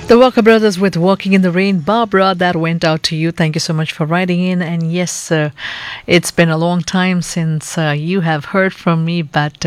The Walker Brothers with Walking in the Rain. Barbara, that went out to you. Thank you so much for writing in. And yes, it's been a long time since you have heard from me, but